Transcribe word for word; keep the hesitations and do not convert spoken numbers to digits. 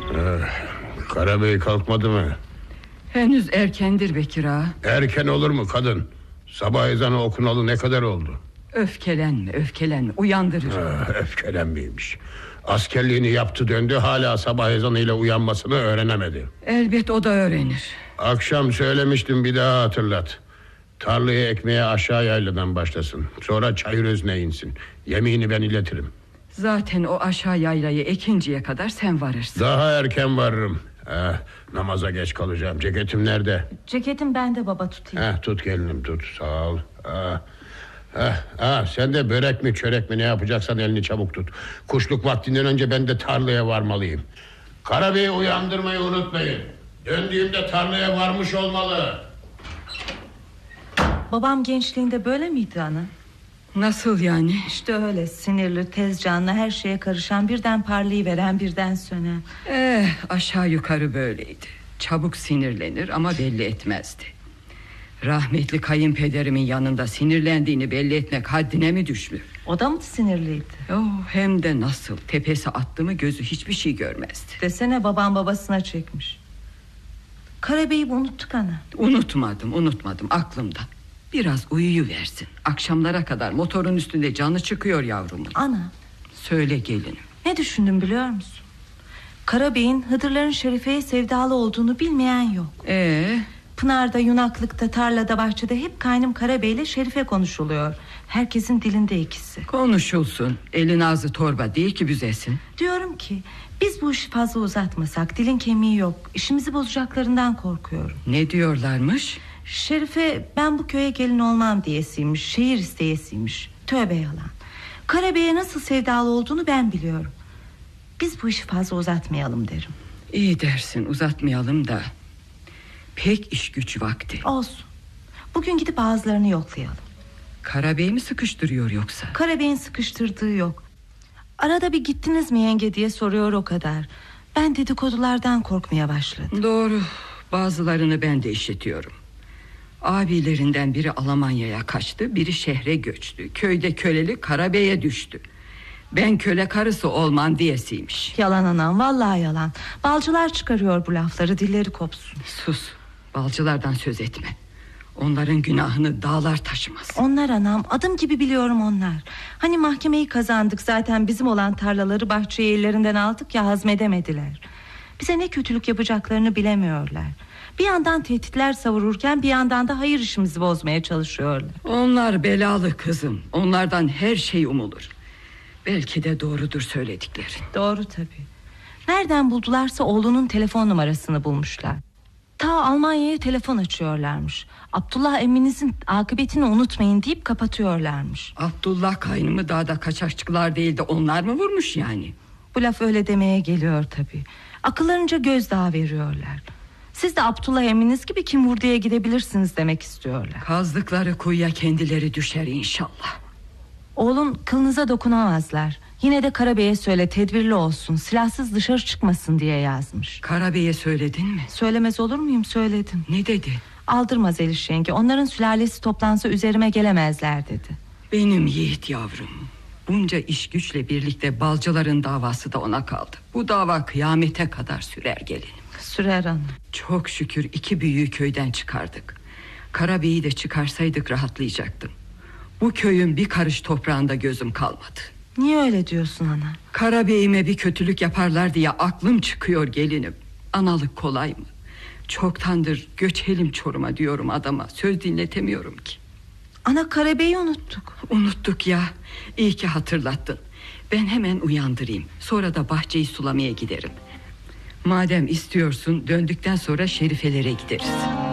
Ee, Karabey kalkmadı mı? Henüz erkendir Bekir ağa. Erken olur mu kadın? Sabah ezanı okunalı ne kadar oldu? Öfkelenme öfkelenme, uyandırır. Ha, öfkelenmeymiş. Askerliğini yaptı döndü, hala sabah ezanıyla uyanmasını öğrenemedi. Elbet o da öğrenir. Akşam söylemiştim, bir daha hatırlat. Tarlayı ekmeye aşağı yayladan başlasın. Sonra Çayırözü'ne insin. Yemeğini ben iletirim. Zaten o aşağı yaylayı ekinciye kadar sen varırsın. Daha erken varırım. eh, Namaza geç kalacağım. Ceketim nerede? Ceketim bende baba, tutayım. Eh, tut gelinim, tut, sağ ol. ah, ah, ah, Sen de börek mi çörek mi ne yapacaksan elini çabuk tut. Kuşluk vaktinden önce ben de tarlaya varmalıyım. Karabey'i uyandırmayı unutmayın. Döndüğümde tarlaya varmış olmalı. Babam gençliğinde böyle miydi ana? Nasıl yani? İşte öyle, sinirli, tez canlı, her şeye karışan, birden parlayıveren, birden sönen. Eh, aşağı yukarı böyleydi. Çabuk sinirlenir ama belli etmezdi. Rahmetli kayınpederimin yanında sinirlendiğini belli etmek haddine mi düşmüş? O da mı sinirliydi? Oh, hem de nasıl. Tepesi attı mı gözü hiçbir şey görmezdi. Desene, babam babasına çekmiş. Karabey'i unuttuk ana. Unutmadım unutmadım aklımda. Biraz uyuyuversin. Akşamlara kadar motorun üstünde canı çıkıyor yavrumun. Ana, söyle gelinim. ne düşündüm biliyor musun? Karabey'in Hıdırların Şerife'ye sevdalı olduğunu bilmeyen yok. Ee? Pınar'da, Yunaklık'ta, tarlada, bahçede hep kaynım Karabey'le Şerife konuşuluyor. Herkesin dilinde ikisi. Konuşulsun. Elin ağzı torba değil ki büzesin. Diyorum ki biz bu işi fazla uzatmasak, dilin kemiği yok, işimizi bozacaklarından korkuyorum. Ne diyorlarmış? Şerife ben bu köye gelin olmam diyesiymiş, şehir isteyesiymiş. Tövbe yalan. Karabey'e nasıl sevdalı olduğunu ben biliyorum. Biz bu işi fazla uzatmayalım derim. İyi dersin, uzatmayalım da pek iş güç vakti. Olsun. Bugün gidip ağızlarını yoklayalım. Karabey mi sıkıştırıyor yoksa? Karabey'in sıkıştırdığı yok. Arada bir gittiniz mi yenge diye soruyor, o kadar. Ben dedikodulardan korkmaya başladım. Doğru, bazılarını ben de işitiyorum. Abilerinden biri Almanya'ya kaçtı, biri şehre göçtü. Köyde köleli Karabey'e düştü. Ben köle karısı olmam diyesiymiş. Yalan anam, vallahi yalan. Balcılar çıkarıyor bu lafları, dilleri kopsun. Sus, balcılardan söz etme. Onların günahını dağlar taşımaz. Onlar anam, adım gibi biliyorum onlar. Hani mahkemeyi kazandık, zaten bizim olan tarlaları bahçeyi ellerinden aldık ya, hazmedemediler. Bize ne kötülük yapacaklarını bilemiyorlar. Bir yandan tehditler savururken bir yandan da hayır işimizi bozmaya çalışıyorlar. Onlar belalı kızım. Onlardan her şey umulur. Belki de doğrudur söylediklerin. Doğru tabii. Nereden buldularsa oğlunun telefon numarasını bulmuşlar. Ta Almanya'ya telefon açıyorlarmış. Abdullah emminizin akıbetini unutmayın deyip kapatıyorlarmış. Abdullah kaynımı dağda kaçakçılar değil de onlar mı vurmuş yani? Bu laf öyle demeye geliyor tabii. Akıllarınca gözdağı veriyorlar. Siz de Abdullah emminiz gibi kim vurduya gidebilirsiniz demek istiyorlar. Kazdıkları kuyuya kendileri düşer inşallah. Oğlum, kılınıza dokunamazlar. Yine de Karabey'e söyle, tedbirli olsun, silahsız dışarı çıkmasın diye yazmış. Karabey'e söyledin mi? Söylemez olur muyum, söyledim. Ne dedi? Aldırma Zeliş yenge, onların sülalesi toplansa üzerime gelemezler dedi. Benim yiğit yavrum. Bunca iş güçle birlikte balcıların davası da ona kaldı. Bu dava kıyamete kadar sürer gelinim. Sürer hanım. Çok şükür iki büyüğü köyden çıkardık. Karabey'i de çıkarsaydık rahatlayacaktım. Bu köyün bir karış toprağında gözüm kalmadı. Niye öyle diyorsun ana? Karabey'ime bir kötülük yaparlar diye aklım çıkıyor gelinim. Analık kolay mı? Çoktandır göçelim Çorum'a diyorum adama, söz dinletemiyorum ki. Ana, Karabey'i unuttuk. Unuttuk ya. İyi ki hatırlattın. Ben hemen uyandırayım. Sonra da bahçeyi sulamaya giderim. Madem istiyorsun, döndükten sonra Şerifelere gideriz.